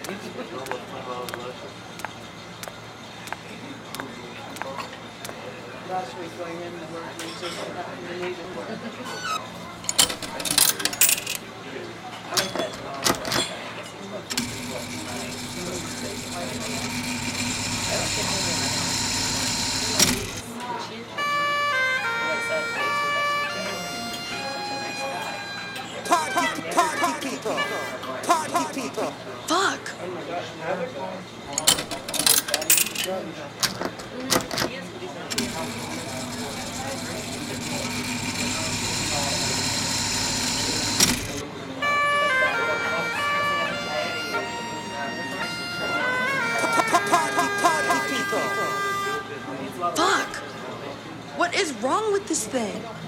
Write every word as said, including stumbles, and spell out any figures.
Last week going in, the work music happened to need it. I like that. Party, party people. Party people. Fuck! Fuck! What is wrong with this thing?